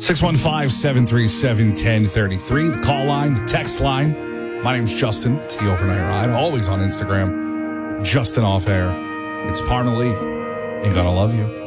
615-737-1033. The call line, the text line. My name's Justin. It's the Overnight Ride. Always on Instagram. Justin Off Air. It's Parmalee. Ain't gonna love you.